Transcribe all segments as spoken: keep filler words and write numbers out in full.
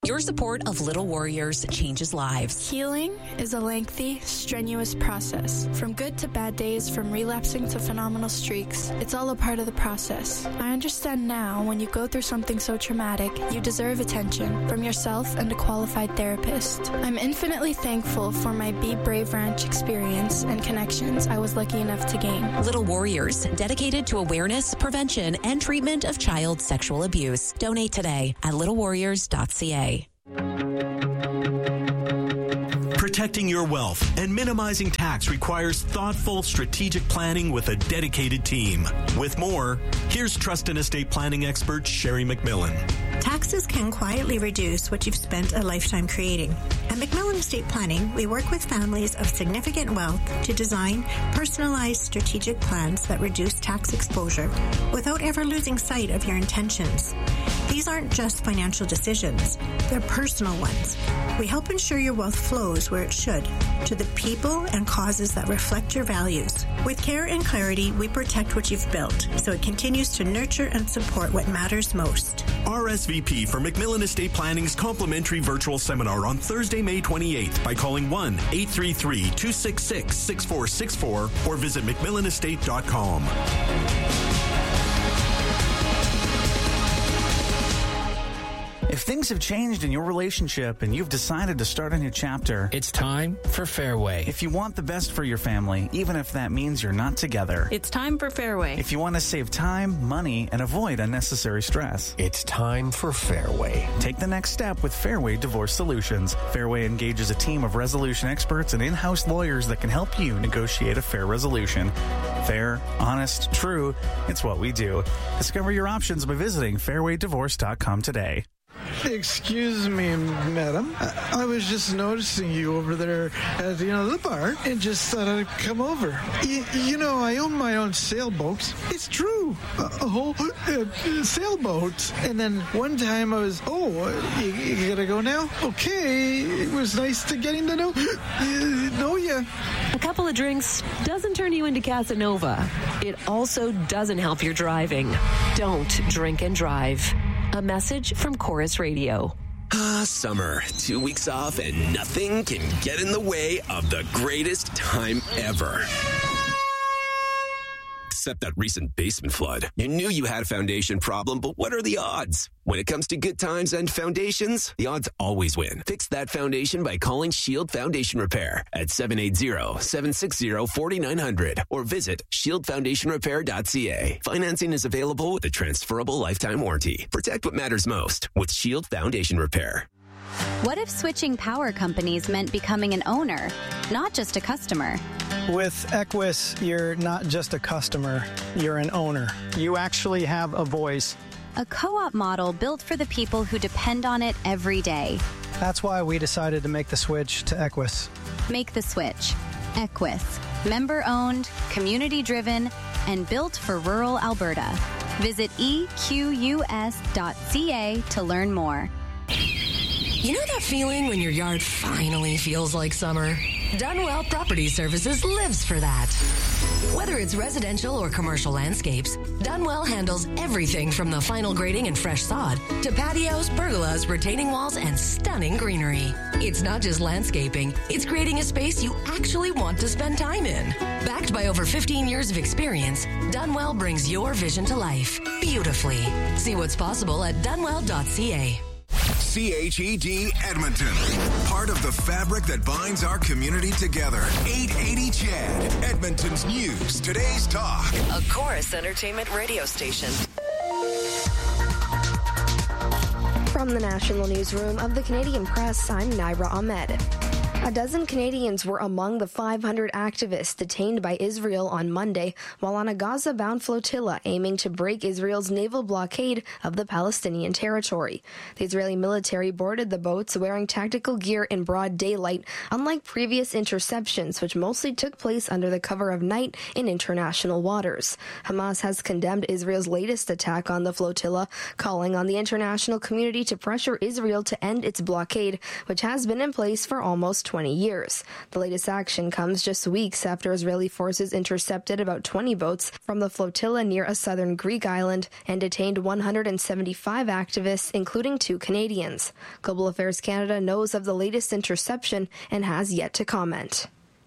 Your support of Little Warriors changes lives. Healing is a lengthy, strenuous process. From good to bad days, from relapsing to phenomenal streaks, it's all a part of the process. I understand now when you go through something so traumatic, you deserve attention from yourself and a qualified therapist. I'm infinitely thankful for my Be Brave Ranch experience and connections I was lucky enough to gain. Little Warriors, dedicated to awareness, prevention, and treatment of child sexual abuse. Donate today at little warriors dot c a. Protecting your wealth and minimizing tax requires thoughtful, strategic planning with a dedicated team. With more, here's trust and estate planning expert Sherry McMillan. Taxes can quietly reduce what you've spent a lifetime creating. At McMillan Estate Planning, we work with families of significant wealth to design personalized strategic plans that reduce tax exposure without ever losing sight of your intentions. These aren't just financial decisions, they're personal ones. We help ensure your wealth flows where it should, to the people and causes that reflect your values. With care and clarity, we protect what you've built, so it continues to nurture and support what matters most. R S V P for McMillan Estate Planning's complimentary virtual seminar on Thursday, May twenty-eighth by calling one eight three three, two six six, six four six four or visit mcmillan estate dot com. If things have changed in your relationship and you've decided to start a new chapter, it's time for Fairway. If you want the best for your family, even if that means you're not together, it's time for Fairway. If you want to save time, money, and avoid unnecessary stress, it's time for Fairway. Take the next step with Fairway Divorce Solutions. Fairway engages a team of resolution experts and in-house lawyers that can help you negotiate a fair resolution. Fair, honest, true, it's what we do. Discover your options by visiting fairway divorce dot com today. Excuse me, madam. I, I was just noticing you over there at, you know, the bar and just thought I'd come over. Y- you know, I own my own sailboat. It's true. A, a whole uh, sailboat. And then one time I was, oh, you, you gotta go now? Okay. It was nice to getting to know, uh, know you. A couple of drinks doesn't turn you into Casanova. It also doesn't help your driving. Don't drink and drive. A message from Chorus Radio. Ah, summer. Two weeks off and nothing can get in the way of the greatest time ever. Except that recent basement flood. You knew you had a foundation problem, but what are the odds? When it comes to good times and foundations, the odds always win. Fix that foundation by calling Shield Foundation Repair at seven eight zero, seven six zero, four nine zero zero or visit shield foundation repair dot c a. Financing is available with a transferable lifetime warranty. Protect what matters most with Shield Foundation Repair. What if switching power companies meant becoming an owner, not just a customer? With Equus, you're not just a customer, you're an owner. You actually have a voice. A co-op model built for the people who depend on it every day. That's why we decided to make the switch to Equus. Make the switch. Equus. Member-owned, community-driven, and built for rural Alberta. Visit e q u s dot c a to learn more. You know that feeling when your yard finally feels like summer? Dunwell Property Services lives for that. Whether it's residential or commercial landscapes, Dunwell handles everything from the final grading and fresh sod to patios, pergolas, retaining walls, and stunning greenery. It's not just landscaping, it's creating a space you actually want to spend time in. Backed by over fifteen years of experience, Dunwell brings your vision to life beautifully. See what's possible at dunwell dot c a. C H E D Edmonton, part of the fabric that binds our community together. eight eighty C H E D, Edmonton's news, today's talk. A Chorus Entertainment radio station. From the National Newsroom of the Canadian Press, I'm Naira Ahmed. A dozen Canadians were among the five hundred activists detained by Israel on Monday while on a Gaza-bound flotilla aiming to break Israel's naval blockade of the Palestinian territory. The Israeli military boarded the boats wearing tactical gear in broad daylight, unlike previous interceptions, which mostly took place under the cover of night in international waters. Hamas has condemned Israel's latest attack on the flotilla, calling on the international community to pressure Israel to end its blockade, which has been in place for almost twenty years. The latest action comes just weeks after Israeli forces intercepted about twenty boats from the flotilla near a southern Greek island and detained one hundred seventy-five activists, including two Canadians. Global Affairs Canada knows of the latest interception and has yet to comment.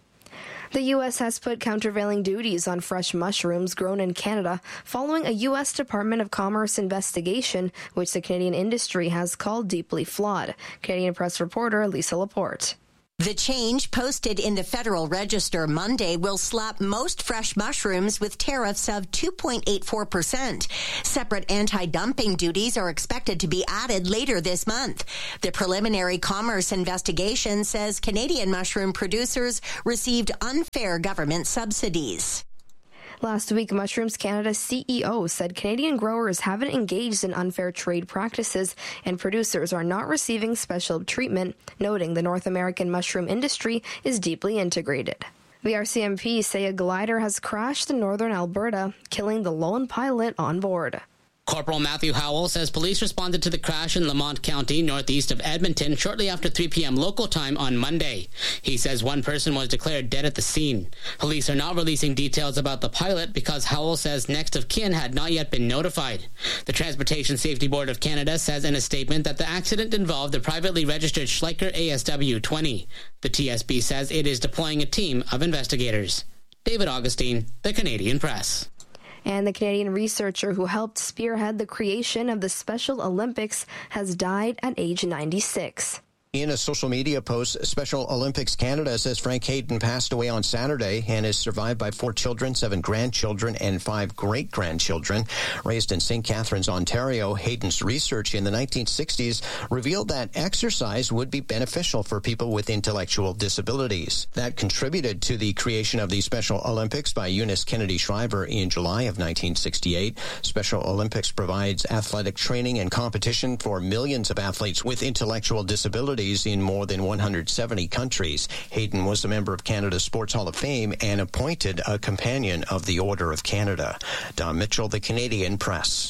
The U S has put countervailing duties on fresh mushrooms grown in Canada following a U S Department of Commerce investigation, which the Canadian industry has called deeply flawed. Canadian Press reporter Lisa Laporte. The change, posted in the Federal Register Monday, will slap most fresh mushrooms with tariffs of two point eight four percent. Separate anti-dumping duties are expected to be added later this month. The preliminary commerce investigation says Canadian mushroom producers received unfair government subsidies. Last week, Mushrooms Canada's C E O said Canadian growers haven't engaged in unfair trade practices and producers are not receiving special treatment, noting the North American mushroom industry is deeply integrated. The R C M P say a glider has crashed in northern Alberta, killing the lone pilot on board. Corporal Matthew Howell says police responded to the crash in Lamont County, northeast of Edmonton, shortly after three p.m. local time on Monday. He says one person was declared dead at the scene. Police are not releasing details about the pilot because Howell says next of kin had not yet been notified. The Transportation Safety Board of Canada says in a statement that the accident involved the privately registered Schleicher A S W twenty. The T S B says it is deploying a team of investigators. David Augustine, The Canadian Press. And the Canadian researcher who helped spearhead the creation of the Special Olympics has died at age ninety-six. In a social media post, Special Olympics Canada says Frank Hayden passed away on Saturday and is survived by four children, seven grandchildren, and five great-grandchildren. Raised in Saint Catharines, Ontario, Hayden's research in the nineteen sixties revealed that exercise would be beneficial for people with intellectual disabilities. That contributed to the creation of the Special Olympics by Eunice Kennedy Shriver in July of nineteen sixty-eight. Special Olympics provides athletic training and competition for millions of athletes with intellectual disabilities in more than one hundred seventy countries. Hayden was a member of Canada's Sports Hall of Fame and appointed a companion of the Order of Canada. Don Mitchell, The Canadian Press.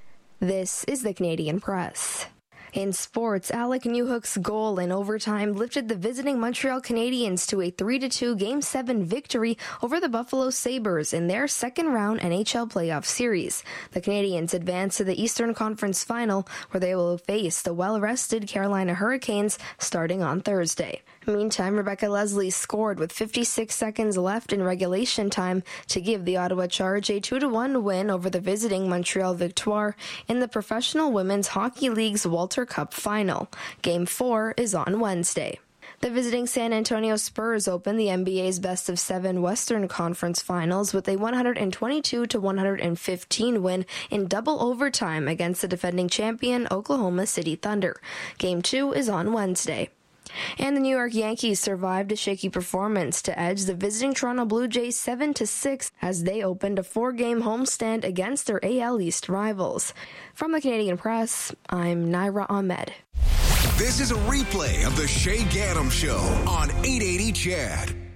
This is The Canadian Press. In sports, Alec Newhook's goal in overtime lifted the visiting Montreal Canadiens to a three to two Game seven victory over the Buffalo Sabres in their second-round N H L playoff series. The Canadiens advance to the Eastern Conference Final, where they will face the well-rested Carolina Hurricanes starting on Thursday. Meantime, Rebecca Leslie scored with fifty-six seconds left in regulation time to give the Ottawa Charge a two to one win over the visiting Montreal Victoire in the Professional Women's Hockey League's Walter Cup Final. Game four is on Wednesday. The visiting San Antonio Spurs opened the N B A's best of seven Western Conference Finals with a one twenty-two to one fifteen win in double overtime against the defending champion Oklahoma City Thunder. Game two is on Wednesday. And the New York Yankees survived a shaky performance to edge the visiting Toronto Blue Jays seven to six as they opened a four-game homestand against their A L East rivals. From the Canadian Press, I'm Naira Ahmed. This is a replay of the Shay Gaddam Show on eight eighty C H A D.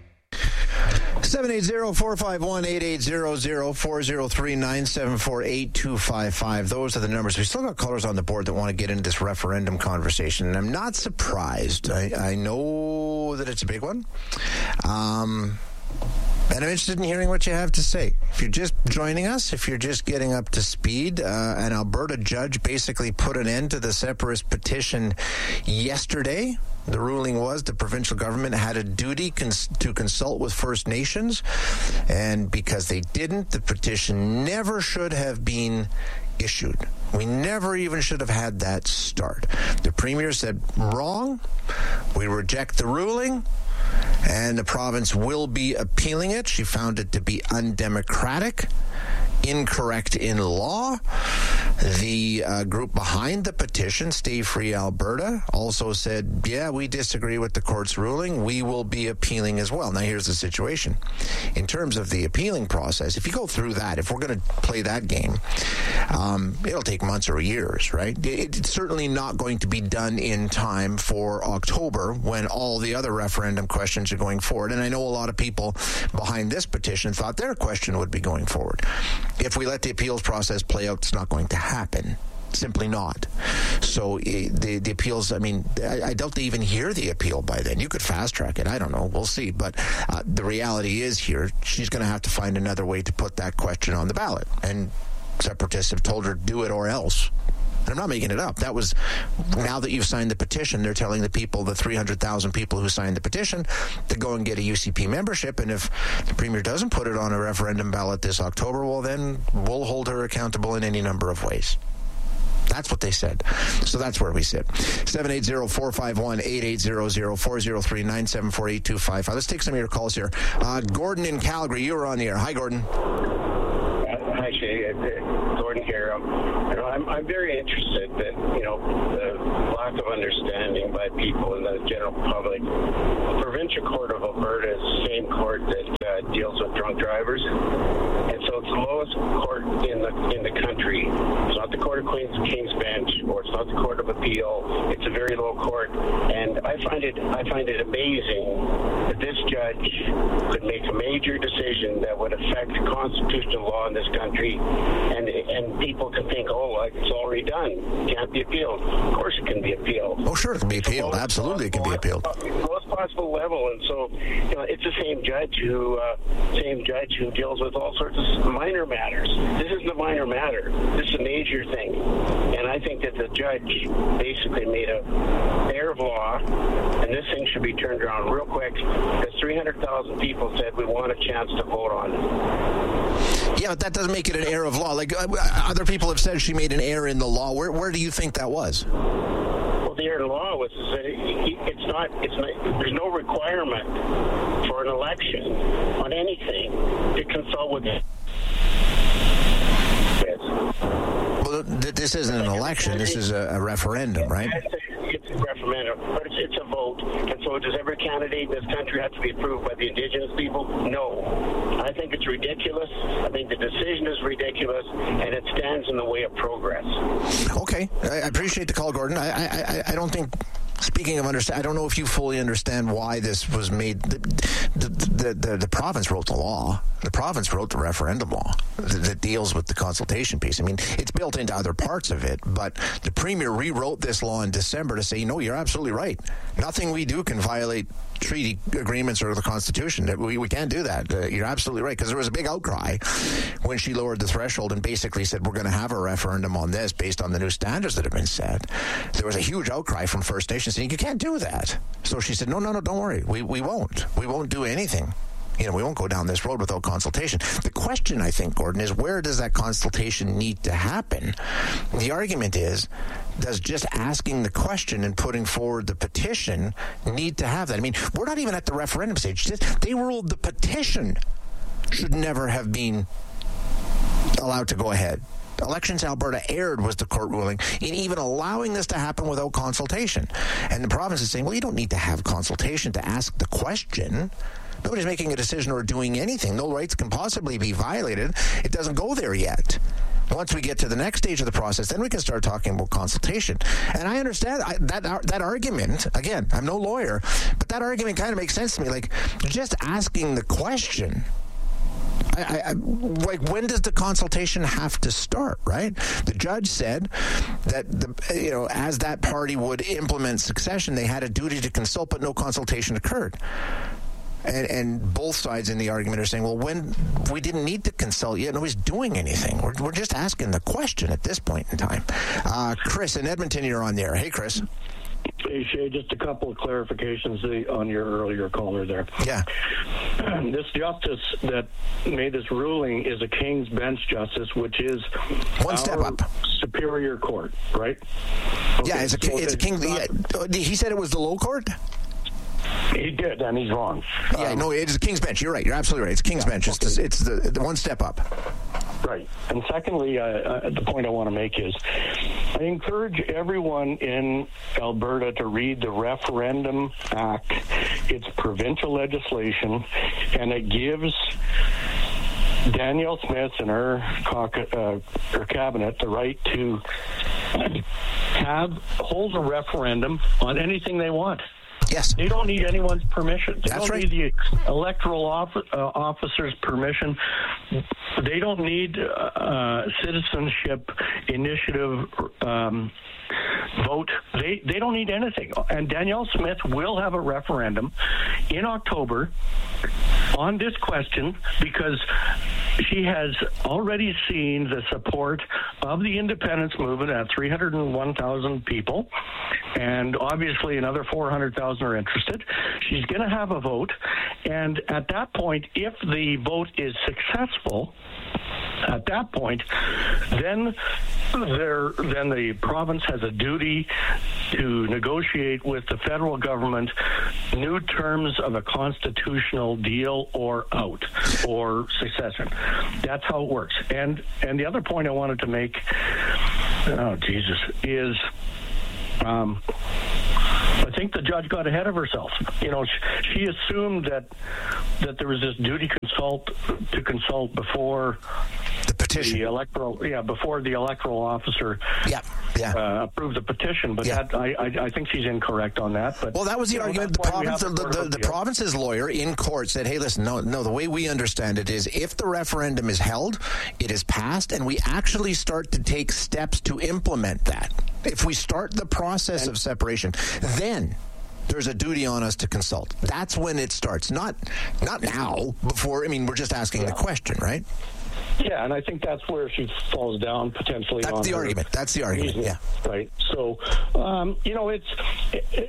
seven eight zero, four five one, eight eight zero zero, four zero three, nine seven four, eight two five five. Those are the numbers. We still got callers on the board that want to get into this referendum conversation, and I'm not surprised. I, I know that it's a big one. Um... And I'm interested in hearing what you have to say. If you're just joining us, if you're just getting up to speed, uh, an Alberta judge basically put an end to the separatist petition yesterday. The ruling was the provincial government had a duty cons- to consult with First Nations, and because they didn't, the petition never should have been issued. We never even should have had that start. The Premier said, wrong, we reject the ruling, and the province will be appealing it. She found it to be undemocratic, incorrect in law. The uh, group behind the petition, Stay Free Alberta, also said, yeah, we disagree with the court's ruling. We will be appealing as well. Now, here's the situation. In terms of the appealing process, if you go through that, if we're going to play that game, um, it'll take months or years, right? It's certainly not going to be done in time for October when all the other referendum questions are going forward. And I know a lot of people behind this petition thought their question would be going forward. If we let the appeals process play out, it's not going to happen. Simply not. So the the appeals, I mean, I, I doubt they even hear the appeal by then. You could fast track it. I don't know. We'll see. But uh, the reality is here, she's going to have to find another way to put that question on the ballot. And separatists have told her, do it or else. And I'm not making it up. That was, now that you've signed the petition, they're telling the people, the three hundred thousand people who signed the petition, to go and get a U C P membership. And if the Premier doesn't put it on a referendum ballot this October, well, then we'll hold her accountable in any number of ways. That's what they said. So that's where we sit. seven eight zero, four five one, eight eight zero zero, four zero three, nine seven four, eight two five five. Let's take some of your calls here. Uh, Gordon in Calgary, you were on the air. Hi, Gordon. Hi, Shay. Uh, Gordon here. Um, you know, I'm, I'm very interested that, you know, the lack of understanding by people in the general public. The Provincial Court of Alberta is the same court that uh, deals with drunk drivers. And so it's the lowest court in the in the country. It's not the Court of Queen's King's Bench, or it's not the Court of Appeal. It's a very low court. And I find it I find it amazing that this judge could make a major decision that would affect constitutional law in this country, and and people can think, oh, like, it's already done. It can't be appealed. Of course it can be appealed. Oh, sure, it can be appealed. Absolutely, it can be appealed. Lowest possible level. And so, you know, it's the same judge who, uh, same judge who deals with all sorts of minor matters. This isn't a minor matter. This is a major thing. And I think that the judge basically made a error of law, and this thing should be turned around real quick, because three hundred thousand people said we want a chance to vote on it. Yeah, but that doesn't make it an error of law. Like, uh, other people have said she made an error in the law. Where where do you think that was? Well, the error in the law was that it, it's not, it's not, there's no requirement for an election on anything to consult with it. Well, th- this isn't an election. This is a, a referendum, right? It's a referendum, but it's, it's a vote. And so does every candidate in this country have to be approved by the Indigenous people? No. I think it's ridiculous. I think the decision is ridiculous, and it stands in the way of progress. Okay. I appreciate the call, Gordon. I I, I don't think... Speaking of understand, I don't know if you fully understand why this was made. The, the, the, the, the province wrote the law. The province wrote the referendum law that, that deals with the consultation piece. I mean, it's built into other parts of it, but the Premier rewrote this law in December to say, no, you're absolutely right. Nothing we do can violate treaty agreements or the Constitution. We, we can't do that. Uh, you're absolutely right, because there was a big outcry when she lowered the threshold and basically said, we're going to have a referendum on this based on the new standards that have been set. There was a huge outcry from First Nations saying, you can't do that. So she said, no, no, no, don't worry. We, we won't. We won't do anything. You know, we won't go down this road without consultation. The question, I think, Gordon, is where does that consultation need to happen? The argument is, does just asking the question and putting forward the petition need to have that? I mean, we're not even at the referendum stage. They ruled the petition should never have been allowed to go ahead. Elections Alberta erred, was the court ruling, in even allowing this to happen without consultation. And the province is saying, well, you don't need to have consultation to ask the question. Nobody's making a decision or doing anything. No rights can possibly be violated. It doesn't go there yet. Once we get to the next stage of the process, then we can start talking about consultation. And I understand I, that that argument. Again, I'm no lawyer, but that argument kind of makes sense to me. Like, just asking the question. I, I, I, like, when does the consultation have to start, right? The judge said that, the, you know, as that party would implement succession, they had a duty to consult, but no consultation occurred. And, and both sides in the argument are saying, well, when we didn't need to consult yet, nobody's doing anything. We're, we're just asking the question at this point in time. Uh, Chris in Edmonton, you're on there. Hey, Chris. Hey, Shay, just a couple of clarifications on your earlier caller there. Yeah. This justice that made this ruling is a King's Bench justice, which is one step up superior court, right? Okay, yeah, it's a, so it's a King. Yeah, he said it was the low court? He did, and he's wrong. Yeah, um, no, it's a King's Bench. You're right. You're absolutely right. It's King's yeah, Bench. It's, okay. the, it's the, the one step up. Right. And secondly, uh, uh, the point I want to make is I encourage everyone in Alberta to read the Referendum Act. It's provincial legislation, and it gives Danielle Smith and her, uh, her cabinet the right to have hold a referendum on anything they want. Yes. They don't need anyone's permission. They That's don't right. need the electoral off, uh, officer's permission. They don't need uh, citizenship initiative um, vote. They they don't need anything. And Danielle Smith will have a referendum in October on this question because she has already seen the support of the independence movement at three hundred one thousand people, and obviously another four hundred thousand are interested. She's going to have a vote, and at that point, if the vote is successful, at that point, then there, then the province has a duty to negotiate with the federal government new terms of a constitutional deal or out or succession. That's how it works. And and the other point I wanted to make, oh Jesus, is um, I think the judge got ahead of herself. You know, she, she assumed that that there was this duty consult to consult before the petition, the electoral, yeah, before the electoral officer, yeah, yeah, uh, approved the petition. But yeah. that I, I I think she's incorrect on that. But well, that was the argument. Know, the province, the, the, the, the province's lawyer in court said, "Hey, listen, no, no. The way we understand it is, if the referendum is held, it is passed, and we actually start to take steps to implement that. If we start the process and, of separation, then." There's a duty on us to consult. That's when it starts. Not not now, before, I mean, we're just asking yeah. the question, right? Yeah, and I think that's where she falls down potentially. That's on the argument. That's the argument, reasoning, yeah. Right. So, um, you know, it's it, it,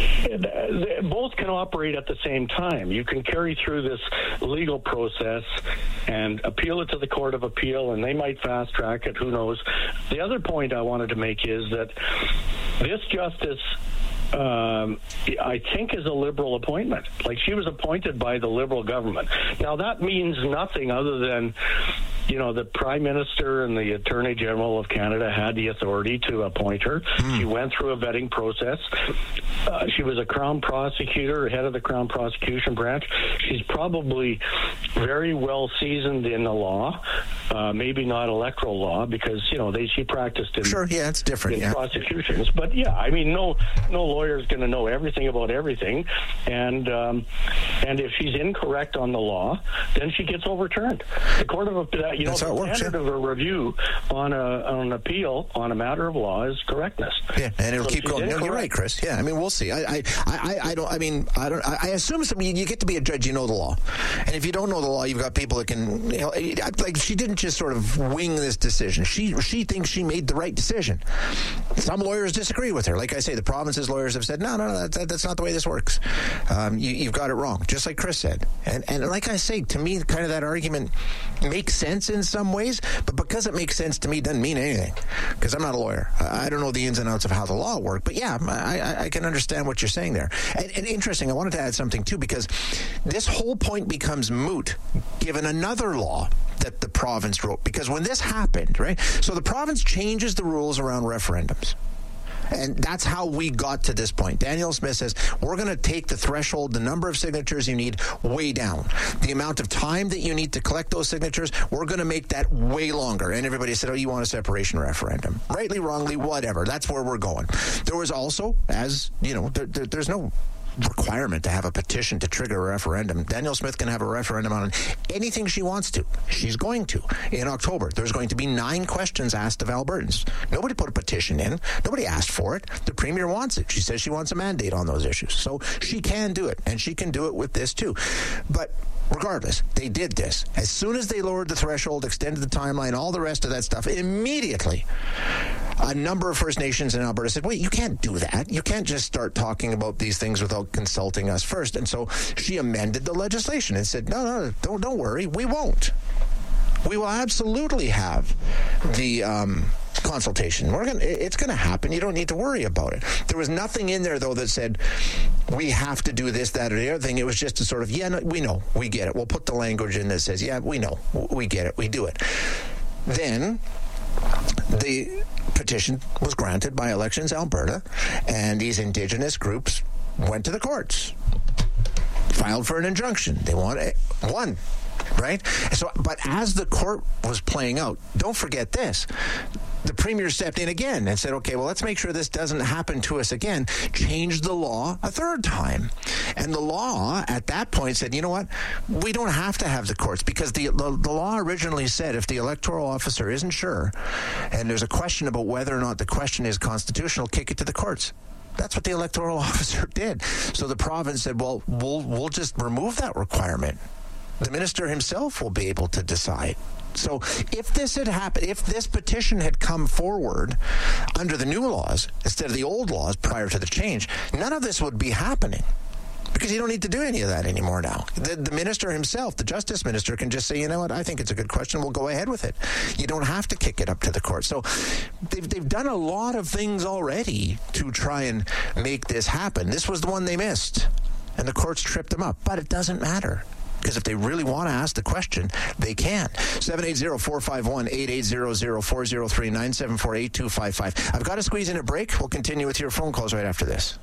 it, both can operate at the same time. You can carry through this legal process and appeal it to the Court of Appeal, and they might fast track it. Who knows? The other point I wanted to make is that this justice, Um, I think, is a Liberal appointment. Like, she was appointed by the Liberal government. Now, that means nothing other than, you know, the Prime Minister and the Attorney General of Canada had the authority to appoint her. Mm. She went through a vetting process. Uh, she was a Crown prosecutor, head of the Crown prosecution branch. She's probably very well seasoned in the law, uh, maybe not electoral law, because, you know, they she practiced in, sure, yeah, it's different, in yeah. prosecutions. But, yeah, I mean, no no lawyer is going to know everything about everything. And, um, and if she's incorrect on the law, then she gets overturned. The Court of Appeal, you That's know, the works, standard yeah. of a review on, a, on an appeal on a matter of law is correctness. Yeah, and it'll so keep going. No, you're right, Chris. Yeah, I mean, we'll see. I, I, I, I don't. I mean, I don't. I assume some. You get to be a judge, you know the law, and if you don't know the law, you've got people that can. You know, like she didn't just sort of wing this decision. She she thinks she made the right decision. Some lawyers disagree with her. Like I say, the province's lawyers have said, no, no, no, that, that, that's not the way this works. Um, you, you've got it wrong, just like Chris said. And and like I say, to me, kind of that argument makes sense in some ways, but because it makes sense to me, doesn't mean anything. Because I'm not a lawyer. I don't know the ins and outs of how the law works. But yeah, I, I can understand what you're saying there. And, and interesting, I wanted to add something too, because this whole point becomes moot given another law that the province wrote. Because when this happened, right, so the province changes the rules around referendums. And that's how we got to this point. Danielle Smith says, we're going to take the threshold, the number of signatures you need, way down. The amount of time that you need to collect those signatures, we're going to make that way longer. And everybody said, oh, you want a separation referendum. Rightly, wrongly, whatever. That's where we're going. There was also, as, you know, there, there, there's no requirement to have a petition to trigger a referendum. Danielle Smith can have a referendum on anything she wants to. She's going to. In October, there's going to be nine questions asked of Albertans. Nobody put a petition in. Nobody asked for it. The Premier wants it. She says she wants a mandate on those issues. So she can do it, and she can do it with this too. But regardless, they did this. As soon as they lowered the threshold, extended the timeline, all the rest of that stuff, immediately a number of First Nations in Alberta said, wait, you can't do that. You can't just start talking about these things without consulting us first. And so she amended the legislation and said, no, no, don't, don't worry, we won't. We will absolutely have the um, consultation. We're gonna, it's going to happen. You don't need to worry about it. There was nothing in there, though, that said we have to do this, that, or the other thing. It was just a sort of, yeah, no, we know, we get it. We'll put the language in that says, yeah, we know, we get it, we do it. Then the petition was granted by Elections Alberta, and these Indigenous groups went to the courts, filed for an injunction. They won, won, right? So, but as the court was playing out, don't forget this. the premier stepped in again and said, okay, well, let's make sure this doesn't happen to us again. Changed the law a third time. And the law at that point said, you know what? We don't have to have the courts, because the, the, the law originally said if the electoral officer isn't sure and there's a question about whether or not the question is constitutional, kick it to the courts. That's what the electoral officer did. So the province said, well, we'll we'll just remove that requirement. The minister himself will be able to decide. So if this had happened, if this petition had come forward under the new laws instead of the old laws prior to the change, none of this would be happening, because you don't need to do any of that anymore now. The, the minister himself, the justice minister, can just say, you know what, I think it's a good question, we'll go ahead with it. You don't have to kick it up to the court. So they've, they've done a lot of things already to try and make this happen. This was the one they missed, and the courts tripped them up. But it doesn't matter, because if they really want to ask the question, they can. seven eight zero, four five one, eight eight zero zero, four zero three, nine seven four, eight two five five. I've got to squeeze in a break. We'll continue with your phone calls right after this.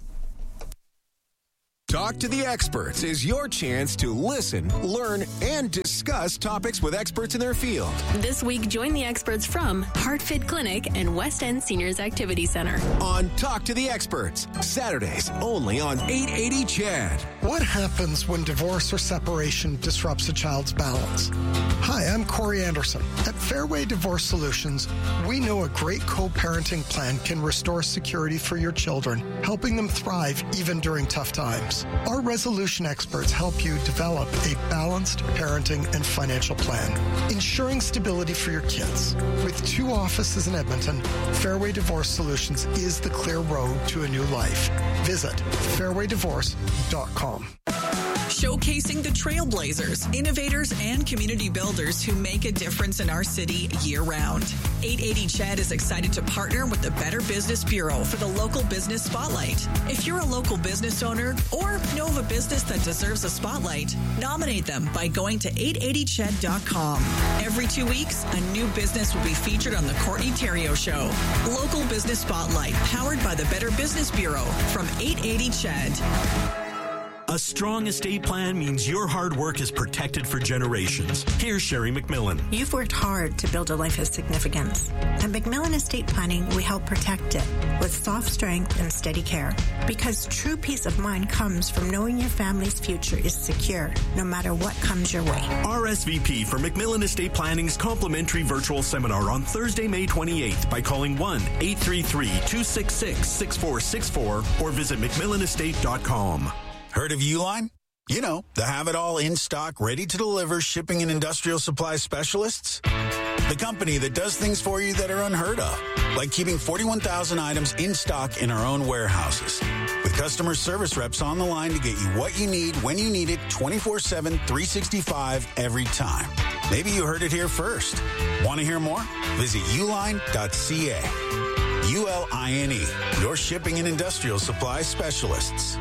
Talk to the Experts is your chance to listen, learn, and discuss topics with experts in their field. This week, join the experts from HeartFit Clinic and West End Seniors Activity Center. On Talk to the Experts, Saturdays only on eight eighty C H A D. What happens when divorce or separation disrupts a child's balance? Hi, I'm Corey Anderson. At Fairway Divorce Solutions, we know a great co-parenting plan can restore security for your children, helping them thrive even during tough times. Our resolution experts help you develop a balanced parenting and financial plan, ensuring stability for your kids. With two offices in Edmonton, Fairway Divorce Solutions is the clear road to a new life. Visit fairway divorce dot com. Showcasing the trailblazers, innovators, and community builders who make a difference in our city year-round. eight eighty C H E D is excited to partner with the Better Business Bureau for the Local Business Spotlight. If you're a local business owner or know of a business that deserves a spotlight, nominate them by going to eight eighty C H E D dot com. Every two weeks, a new business will be featured on the Courtney Theriault Show. Local Business Spotlight, powered by the Better Business Bureau from eight eighty C H E D. A strong estate plan means your hard work is protected for generations. Here's Sherry McMillan. You've worked hard to build a life of significance. At McMillan Estate Planning, we help protect it with soft strength and steady care. Because true peace of mind comes from knowing your family's future is secure, no matter what comes your way. R S V P for McMillan Estate Planning's complimentary virtual seminar on Thursday, May twenty-eighth by calling one eight three three, two six six, six four six four or visit mcmillan estate dot com. Heard of Uline? You know, the have-it-all in-stock, ready-to-deliver shipping and industrial supply specialists. The company that does things for you that are unheard of, like keeping forty-one thousand items in stock in our own warehouses. With customer service reps on the line to get you what you need, when you need it, twenty-four seven, three sixty-five, every time. Maybe you heard it here first. Want to hear more? Visit uline dot c a. U L I N E, your shipping and industrial supply specialists.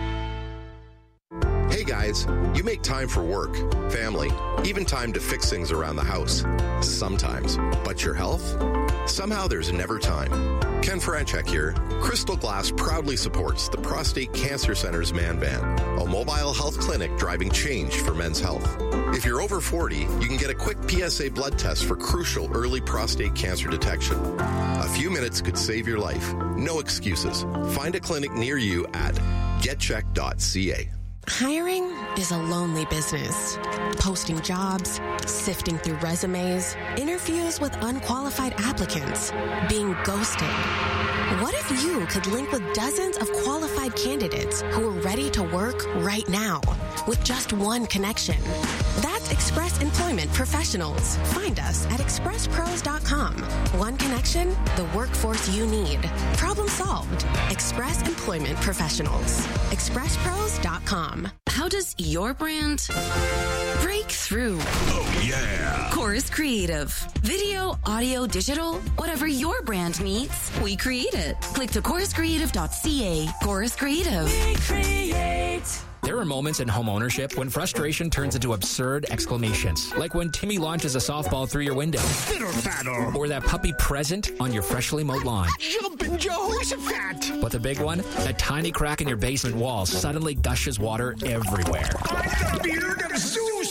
Hey guys, you make time for work, family, even time to fix things around the house. Sometimes. But your health? Somehow there's never time. Ken Franchek here. Crystal Glass proudly supports the Prostate Cancer Center's Man Van, a mobile health clinic driving change for men's health. If you're over forty, you can get a quick P S A blood test for crucial early prostate cancer detection. A few minutes could save your life. No excuses. Find a clinic near you at get check dot c a. Hiring is a lonely business. Posting jobs, sifting through resumes, interviews with unqualified applicants, being ghosted. What if you could link with dozens of qualified candidates who are ready to work right now with just one connection? That's Express Employment Professionals. Find us at express pros dot com. One connection, the workforce you need. Problem solved. Express Employment Professionals. express pros dot com. How does your brand break through? Oh, yeah. Chorus Creative. Video, audio, digital, whatever your brand needs, we create it. Click to chorus creative dot c a. Chorus Creative. We create. There are moments in home ownership when frustration turns into absurd exclamations. Like when Timmy launches a softball through your window. Fiddle-faddle. Or that puppy present on your freshly mowed lawn. Jumpin' Jehoshaphat. But the big one? That tiny crack in your basement wall suddenly gushes water everywhere. Like the beard of Zeus.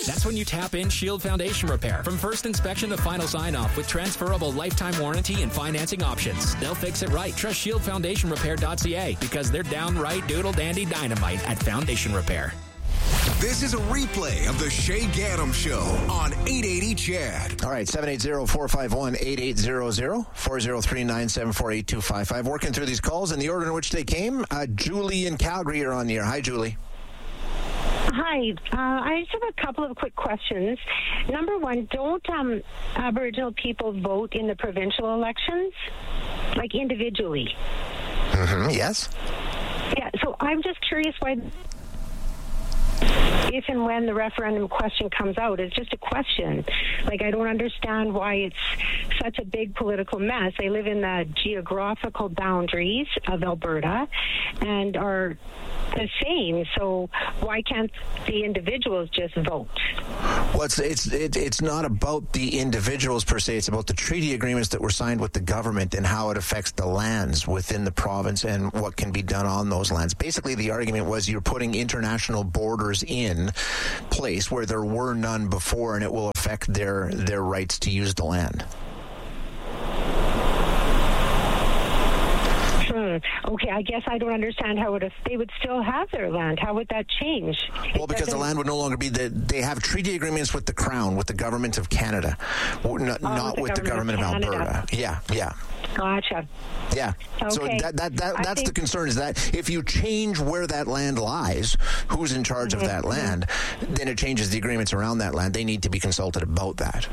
That's when you tap in Shield Foundation Repair. From first inspection to final sign-off with transferable lifetime warranty and financing options. They'll fix it right. Trust shield foundation repair dot c a because they're downright doodle-dandy dynamite at Foundation Repair. This is a replay of the Shay Gaddam Show on eight eighty C H A D. All right, seven eight zero, four five one, eight eight zero zero, four zero three, nine seven four, eight two five five. Working through these calls in the order in which they came. Uh, Julie in Calgary are on the air. Hi, Julie. Hi. Uh, I just have a couple of quick questions. Number one, don't um, Aboriginal people vote in the provincial elections, like individually? Mm-hmm, yes. Yeah, so I'm just curious why... if and when the referendum question comes out, it's just a question. Like, I don't understand why it's such a big political mess. They live in the geographical boundaries of Alberta and are the same. So why can't the individuals just vote? Well, it's it's it, it's not about the individuals per se. It's about the treaty agreements that were signed with the government and how it affects the lands within the province and what can be done on those lands. Basically, the argument was you're putting international borders in place where there were none before, and it will affect their their rights to use the land. Hmm. Okay, I guess I don't understand how it if they would still have their land. How would that change? Well, It because the doesn't- land would no longer be the. They have treaty agreements with the Crown, with the government of Canada, not, Oh, not with with the the government government of of Alberta. Yeah, yeah. Gotcha. Yeah. So Okay. that, that, that I that's think- the concern, is that if you change where that land lies, who's in charge Mm-hmm. of that land, then it changes the agreements around that land. They need to be consulted about that.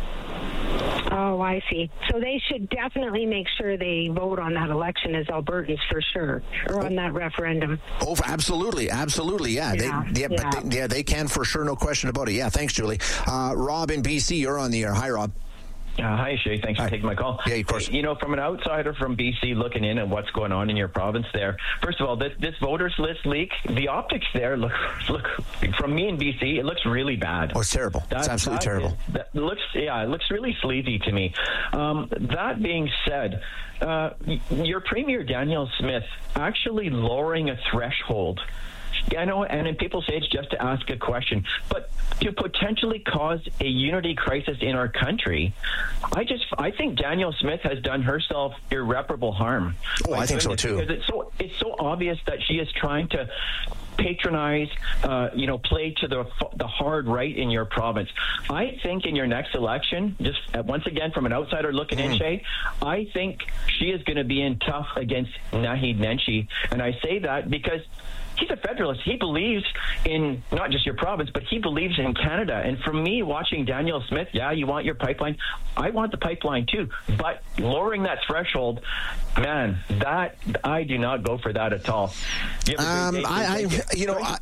Oh, I see. So they should definitely make sure they vote on that election as Albertans for sure, or on that referendum. Oh, absolutely. Absolutely. Yeah. Yeah, They, yeah, yeah. But they, yeah, they can for sure. No question about it. Yeah. Thanks, Julie. Uh, Rob in B C, you're on the air. Hi, Rob. Uh, hi, Shay. Thanks for taking my call. Yeah, of course. You know, from an outsider from B C looking in at what's going on in your province there, first of all, this, this voters list leak, the optics there look, look from me in B C, it looks really bad. Oh, it's terrible. That, it's absolutely that terrible. is- that looks, yeah, it looks really sleazy to me. Um, that being said, uh, y- your Premier Danielle Smith actually lowering a threshold. I know, and then people say it's just to ask a question, but to potentially cause a unity crisis in our country, I just I think Danielle Smith has done herself irreparable harm. Oh, by I think doing so, this, too. Because it's so it's so obvious that she is trying to patronize, uh, you know, play to the the hard right in your province. I think in your next election, just uh, once again from an outsider looking Mm. in, Shay, I think she is going to be in tough against Naheed Nenshi, and I say that because he's a federalist. He believes in not just your province, but he believes in Canada. And for me, watching Danielle Smith, yeah, you want your pipeline. I want the pipeline too. But lowering that threshold, man, that I do not go for that at all. You have a Um, great day. I, I, Thank you. you know, I,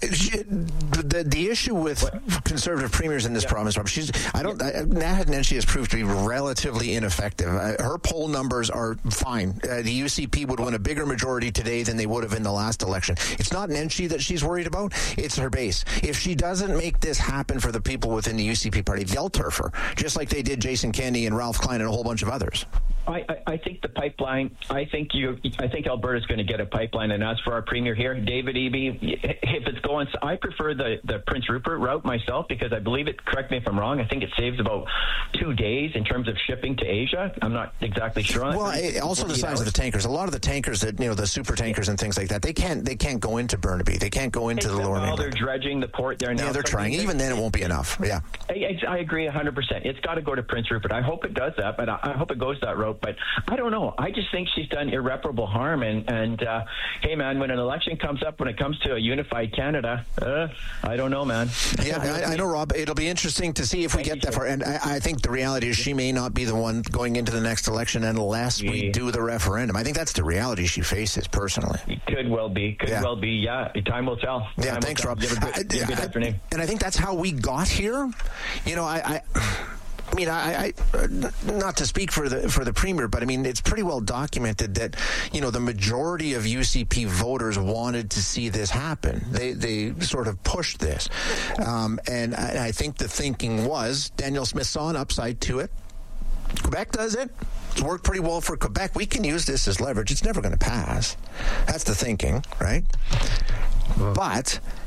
the the issue with conservative premiers in this province, Rob, she's I don't. I, Naheed Nenshi has proved to be relatively ineffective. Uh, her poll numbers are fine. Uh, the U C P would win a bigger majority today than they would have in the last election. It's not Nenshi that she's worried about; it's her base. If she doesn't make this happen for the people within the U C P party, they'll turf her, just like they did Jason Kenney and Ralph Klein and a whole bunch of others. I, I, I think the pipeline. I think you. I think Alberta's going to get a pipeline. And as for our premier here, David Eby, if it's going, I prefer the, the Prince Rupert route myself because I believe it. Correct me if I'm wrong. I think it saves about two days in terms of shipping to Asia. I'm not exactly sure. On Well, it. it, also the size hours. of the tankers. A lot of the tankers that you know, the super tankers and things like that, they can't they can't go into Burnaby. They can't go into the lower Well, they're mainland. dredging the port there now. Yeah, they're So trying. Even then, it won't be enough. Yeah. I, I agree one hundred percent. It's got to go to Prince Rupert. I hope it does that, but I, I hope it goes that route. But I don't know. I just think she's done irreparable harm. And, and uh, hey, man, when an election comes up, when it comes to a unified Canada, uh, I don't know, man. Yeah, I, I know, Rob. It'll be interesting to see if we get that far. And I, I think the reality is she may not be the one going into the next election unless we do the referendum. I think that's the reality she faces personally. Could well be. Could Yeah. well be. Yeah, time will tell. Yeah, Time will thanks, tell. Rob. You have a good, you have a good I- afternoon. And I think that's how we got here. You know, I. I I mean, I, I uh, not to speak for the for the premier, but I mean, it's pretty well documented that you know the majority of U C P voters wanted to see this happen. They they sort of pushed this, um, and I, I think the thinking was Danielle Smith saw an upside to it. Quebec does it. It's worked pretty well for Quebec. We can use this as leverage. It's never going to pass. That's the thinking, right? But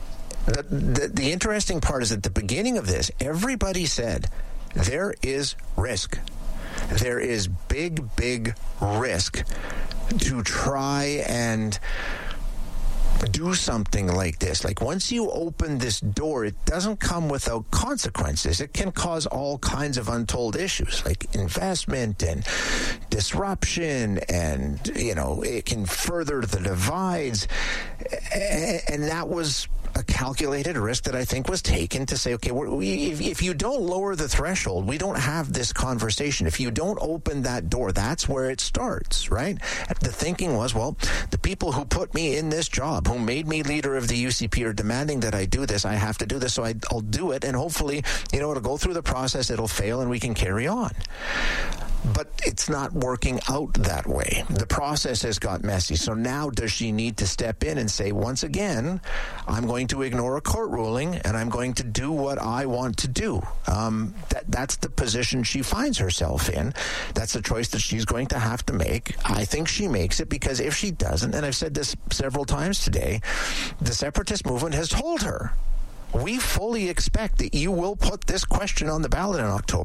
the, the, the interesting part is at the beginning of this, everybody said there is risk. There is big, big risk to try and do something like this. Like, once you open this door, it doesn't come without consequences. It can cause all kinds of untold issues, like investment and disruption, and, you know, it can further the divides. And that was a calculated risk that I think was taken to say, okay, we're, we, if, if you don't lower the threshold, we don't have this conversation. If you don't open that door, that's where it starts, right? The thinking was, well, the people who put me in this job, who made me leader of the U C P, are demanding that I do this. I have to do this, so I, I'll do it, and hopefully, you know, it'll go through the process, it'll fail, and we can carry on. But it's not working out that way. The process has got messy. So now does she need to step in and say, once again, I'm going to ignore a court ruling and I'm going to do what I want to do? Um, that, that's the position she finds herself in. That's a choice that she's going to have to make. I think she makes it, because if she doesn't, and I've said this several times today, the separatist movement has told her, we fully expect that you will put this question on the ballot in October.